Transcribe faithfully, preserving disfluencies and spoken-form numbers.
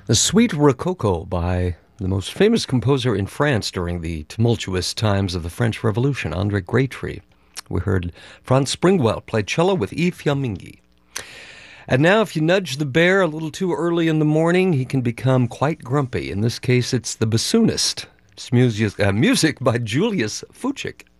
The Suite Rococo by the most famous composer in France during the tumultuous times of the French Revolution, André Grétry. We heard Franz Springwell play cello with Yves Yaminghi. And now, if you nudge the bear a little too early in the morning, he can become quite grumpy. In this case, it's The Bassoonist. It's music, uh, music by Julius Fučík.